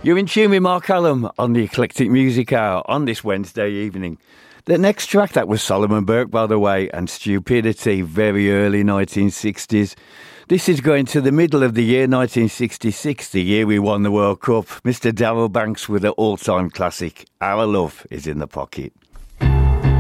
You're in tune with Mark Allam on the Eclectic Music Hour on this Wednesday evening. The next track, that was Solomon Burke, by the way, and Stupidity, very early 1960s. This is going to the middle of the year 1966, the year we won the World Cup. Mr. Darryl Banks with the all-time classic, Our Love is in the Pocket.